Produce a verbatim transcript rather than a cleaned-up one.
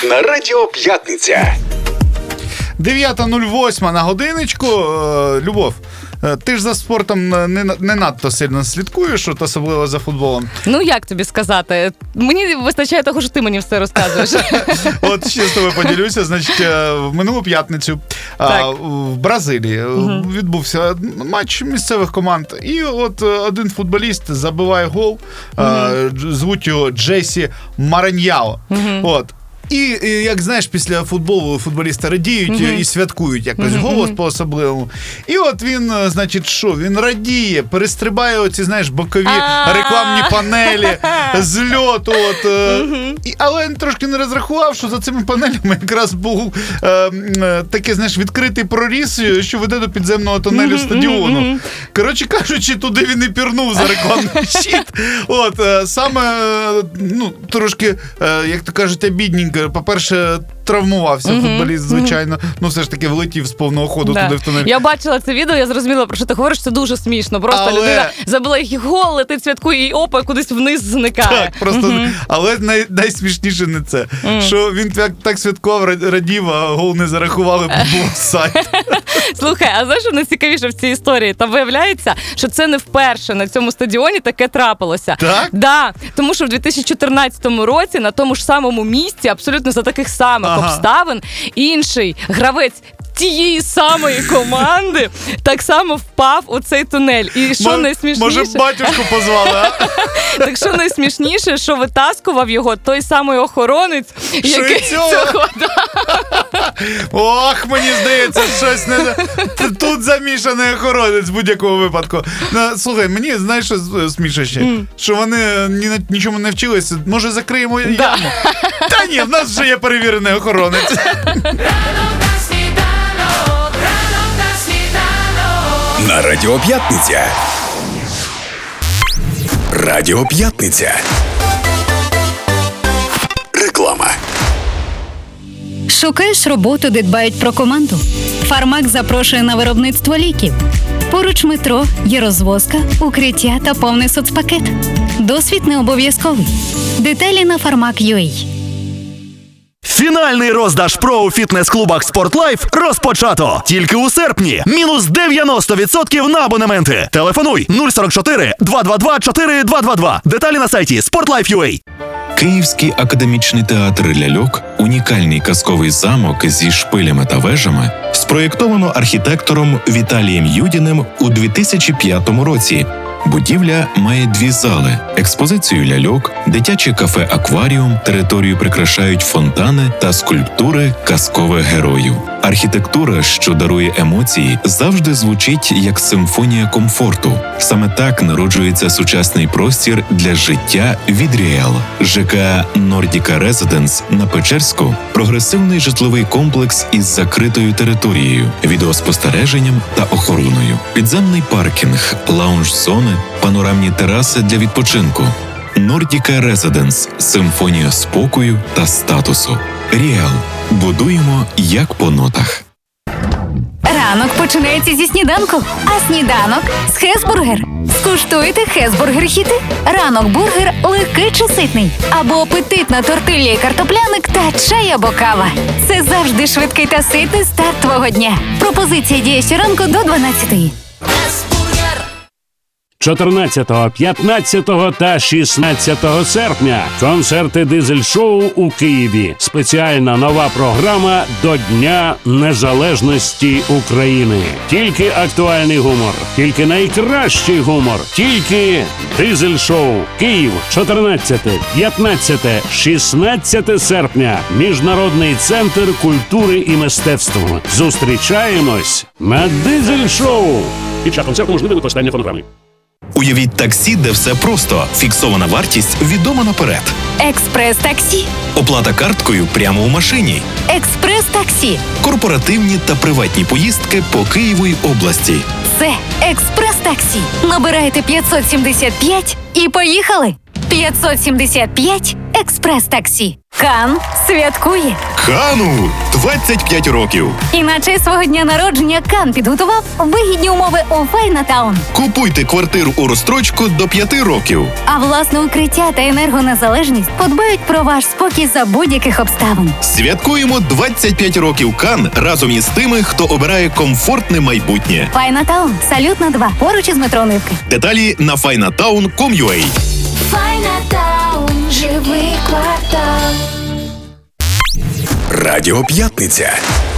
На Радіо П'ятниця. дев'ята нуль вісім на годиночку. Любов, ти ж за спортом не, не надто сильно слідкуєш, от особливо за футболом. Ну, як тобі сказати? Мені вистачає того, що ти мені все розказуєш. От ще з тобою поділюся. Значить, в минулу п'ятницю так. в Бразилії угу. відбувся матч місцевих команд. І от один футболіст забиває гол. Угу. Звуть його Джесі Мараньяо. Угу. От. І, і, як знаєш, після футболу футболісти радіють mm-hmm. і святкують якось mm-hmm. голос по-особливому. І от він, значить, що? Він радіє, перестрибає оці, знаєш, бокові рекламні панелі з льоту. От, mm-hmm. і, але він трошки не розрахував, що за цими паneлями якраз був е, е, такий, знаєш, відкритий проріз, що веде до підземного тунелю mm-hmm. стадіону. Mm-hmm. Коротше кажучи, туди він і пірнув за рекламний щит. От, е, саме, ну, трошки, е, як то кажуть, обідненько. По-перше, травмувався mm-hmm. футболіст, звичайно. Mm-hmm. Ну, все ж таки, влетів з повного ходу да. туди в тунель. Я бачила це відео, я зрозуміла, про що ти говориш, це дуже смішно. Просто але... людина забила їх гол, летить, святкує, і опа, кудись вниз зникає. Так, просто, mm-hmm. але най- найсмішніше не це. Mm-hmm. Що він так, так святкував, радів, а гол не зарахували, бо був офсайд. Слухай, а знаєш, що найцікавіше в цій історії? Там виявляється, що це не вперше на цьому стадіоні таке трапилося. Так? Да, тому що в дві тисячі чотирнадцятому році на тому ж самому місці, абсолютно за таких самих ага. обставин, інший гравець тієї самої команди так само впав у цей тунель. І що М- найсмішніше... Може, батюшку позвали, а? Так що найсмішніше, що витаскував його той самий охоронець, який цього... Ох, мені здається, щось не... Тут замішаний охоронець в будь-якому випадку. Ну, слухай, мені, знаєш, що смішно ще? Mm. Що вони ні, нічому не вчилися. Може, закриємо яму? Да. Та ні, в нас вже є перевірений охоронець. На Радіо П'ятниця. Радіо П'ятниця. Реклама. Шукаєш роботу, де дбають про команду? Фармак запрошує на виробництво ліків. Поруч метро є розвозка, укриття та повний соцпакет. Досвід не обов'язковий. Деталі на фармак крапка ю а. Фінальний роздаж ПРО у фітнес-клубах «Спортлайф» розпочато. Тільки у серпні. Мінус дев'яносто відсотків на абонементи. Телефонуй нуль сорок чотири два два два чотири два два два. Деталі на сайті спортлайф крапка ю а. Київський академічний театр «Ляльок» – унікальний казковий замок зі шпилями та вежами, спроєктовано архітектором Віталієм Юдіним у дві тисячі п'ятому році. Будівля має дві зали, експозицію ляльок, дитяче кафе-акваріум, територію прикрашають фонтани та скульптури казкових героїв. Архітектура, що дарує емоції, завжди звучить як симфонія комфорту. Саме так народжується сучасний простір для життя від Ріел. ЖК Nordica Residence на Печерську – прогресивний житловий комплекс із закритою територією, відеоспостереженням та охороною. Підземний паркінг, лаунж-зони, панорамні тераси для відпочинку. Nordica Residence – симфонія спокою та статусу. Ріел. Будуємо як по нотах. Ранок починається зі сніданку, а сніданок – з Хесбургер. Скуштуйте Хесбургер-хіти. Ранок-бургер легкий чи ситний. Або апетитна тортилля і картопляник та чай або кава. Це завжди швидкий та ситний старт твого дня. Пропозиція діє щоранку до дванадцятої. чотирнадцятого, п'ятнадцятого та шістнадцятого серпня концерти Дизель-шоу у Києві. Спеціальна нова програма до Дня Незалежності України. Тільки актуальний гумор, тільки найкращий гумор, тільки Дизель-шоу. Київ, чотирнадцяте, п'ятнадцяте, шістнадцяте серпня. Міжнародний центр культури і мистецтв. Зустрічаємось на Дизель-шоу. Під час концерту можливе використання фонограми. Уявіть таксі, де все просто. Фіксована вартість відома наперед. Експрес-таксі. Оплата карткою прямо у машині. Експрес-таксі. Корпоративні та приватні поїздки по Києву й області. Це експрес-таксі. Набирайте п'ятсот сімдесят п'ять і поїхали. п'ятсот сімдесят п'ять експрес-таксі. Кан святкує. Кану двадцять п'ять років. І на честь свого дня народження Кан підготував вигідні умови у Файнатаун. Купуйте квартиру у розстрочку до п'яти років. А власне укриття та енергонезалежність подбають про ваш спокій за будь-яких обставин. Святкуємо двадцять п'ять років Кан разом із тими, хто обирає комфортне майбутнє. Файнатаун, Салютна два, поруч із метро Нивки. Деталі на файнатаун крапка ком крапка ю а. Файнатаун, живий квартал. Радіо П'ятниця.